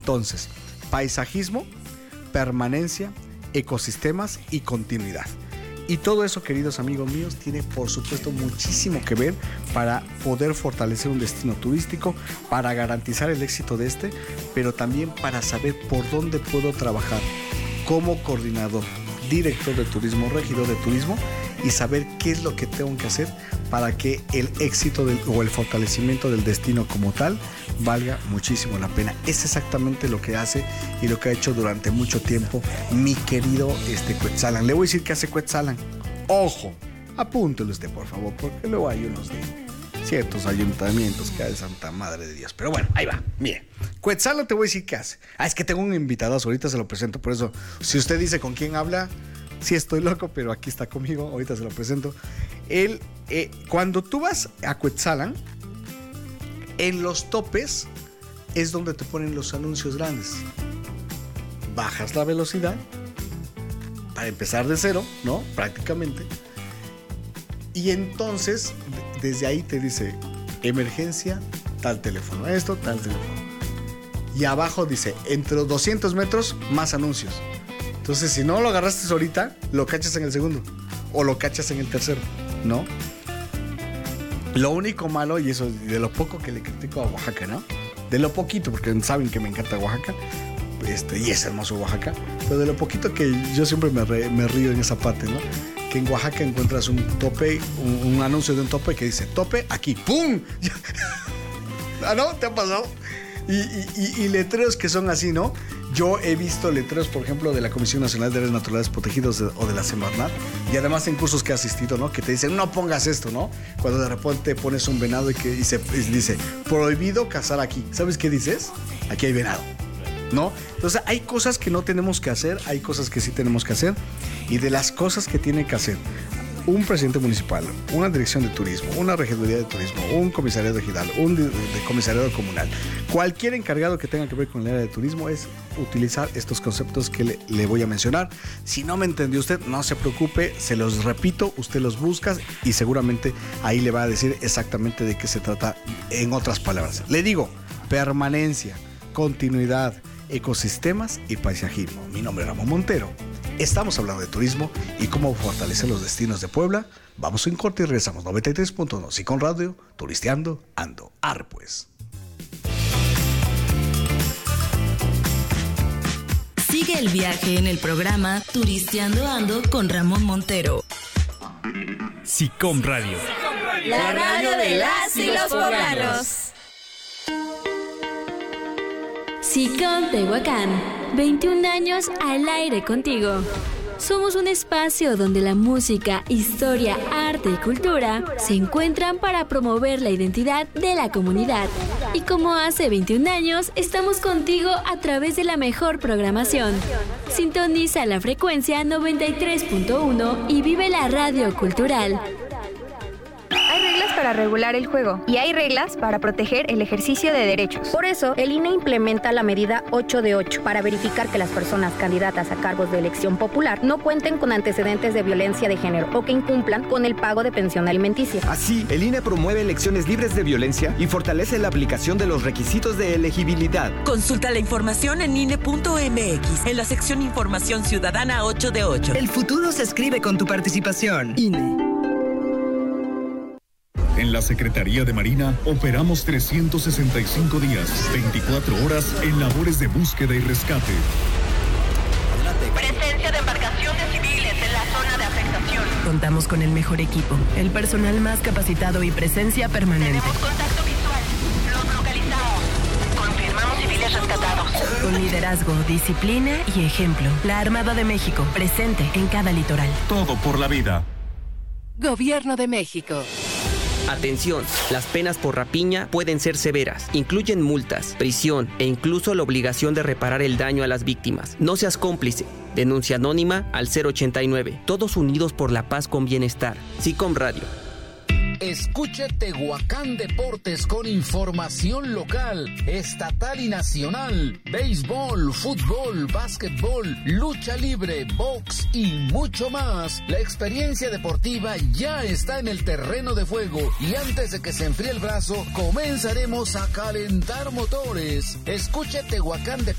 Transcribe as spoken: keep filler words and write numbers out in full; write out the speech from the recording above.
Entonces, paisajismo, permanencia, ecosistemas y continuidad. Y todo eso, queridos amigos míos, tiene por supuesto muchísimo que ver para poder fortalecer un destino turístico, para garantizar el éxito de este, pero también para saber por dónde puedo trabajar como coordinador, director de turismo, regidor de turismo, y saber qué es lo que tengo que hacer para que el éxito del, o el fortalecimiento del destino como tal valga muchísimo la pena. Es exactamente lo que hace y lo que ha hecho durante mucho tiempo mi querido este, Quetzalan. Le voy a decir qué hace Quetzalan. Ojo, apúntelo usted por favor, porque luego hay unos de ciertos ayuntamientos que hay de Santa Madre de Dios. Pero bueno, ahí va, mire. Quetzalan te voy a decir qué hace. Ah, es que tengo un invitado, ahorita se lo presento, por eso, si usted dice con quién habla, sí estoy loco, pero aquí está conmigo, ahorita se lo presento. Él, eh, cuando tú vas a Quetzalan, en los topes es donde te ponen los anuncios grandes. Bajas la velocidad para empezar de cero, ¿no? Prácticamente. Y entonces, desde ahí te dice, emergencia, tal teléfono, esto, tal teléfono. Y abajo dice, entre los doscientos metros, más anuncios. Entonces, si no lo agarraste ahorita, lo cachas en el segundo o lo cachas en el tercero, ¿no? Lo único malo, y eso de lo poco que le critico a Oaxaca, ¿no? De lo poquito, porque saben que me encanta Oaxaca, este, y es hermoso Oaxaca, pero de lo poquito que yo siempre me, re, me río en esa parte, ¿no? Que en Oaxaca encuentras un tope, un, un anuncio de un tope que dice, tope aquí, ¡pum! ¿Ah, no? ¿Te ha pasado? Y, y, y, y letreros que son así, ¿no? Yo he visto letreros, por ejemplo, de la Comisión Nacional de Áreas Naturales Protegidas de, o de la Semarnat, y además en cursos que he asistido, ¿no? Que te dicen, no pongas esto, ¿no? Cuando de repente pones un venado y, que, y, se, y dice, prohibido cazar aquí. ¿Sabes qué dices? Aquí hay venado, ¿no? Entonces hay cosas que no tenemos que hacer, hay cosas que sí tenemos que hacer, y de las cosas que tiene que hacer un presidente municipal, una dirección de turismo, una regiduría de turismo, un comisariado regional, un de, de comisariado comunal, cualquier encargado que tenga que ver con el área de turismo, es utilizar estos conceptos que le, le voy a mencionar. Si no me entendió usted, no se preocupe, se los repito, usted los busca y seguramente ahí le va a decir exactamente de qué se trata en otras palabras. Le digo, permanencia, continuidad, ecosistemas y paisajismo. Mi nombre es Ramón Montero. Estamos hablando de turismo y cómo fortalecer los destinos de Puebla. Vamos en corte y regresamos. noventa y tres punto uno Sicom Radio, turisteando, ando. Ar pues. Sigue el viaje en el programa Turisteando Ando con Ramón Montero. Sicom Radio. La radio de las y los poblanos. Sicom Tehuacán, veintiún años al aire contigo. Somos un espacio donde la música, historia, arte y cultura se encuentran para promover la identidad de la comunidad. Y como hace veintiún años, estamos contigo a través de la mejor programación. Sintoniza la frecuencia noventa y tres punto uno y vive la radio cultural. Hay reglas para regular el juego y hay reglas para proteger el ejercicio de derechos. Por eso, el I N E implementa la medida ocho de ocho para verificar que las personas candidatas a cargos de elección popular no cuenten con antecedentes de violencia de género o que incumplan con el pago de pensión alimenticia. Así, el I N E promueve elecciones libres de violencia y fortalece la aplicación de los requisitos de elegibilidad. Consulta la información en I N E punto M X en la sección Información Ciudadana ocho de ocho. El futuro se escribe con tu participación. I N E. En la Secretaría de Marina operamos trescientos sesenta y cinco días, veinticuatro horas en labores de búsqueda y rescate. Presencia de embarcaciones civiles en la zona de afectación. Contamos con el mejor equipo, el personal más capacitado y presencia permanente. Tenemos contacto visual. Los localizamos. Confirmamos civiles rescatados. Con liderazgo, disciplina y ejemplo. La Armada de México, presente en cada litoral. Todo por la vida. Gobierno de México. Atención, las penas por rapiña pueden ser severas. Incluyen multas, prisión e incluso la obligación de reparar el daño a las víctimas. No seas cómplice. Denuncia anónima al cero ochenta y nueve. Todos unidos por la paz con bienestar. Sicom Radio. Escuche Tehuacán Deportes con información local, estatal y nacional, béisbol, fútbol, básquetbol, lucha libre, box y mucho más. La experiencia deportiva ya está en el terreno de juego y antes de que se enfríe el brazo, comenzaremos a calentar motores. Escuche Tehuacán Deportes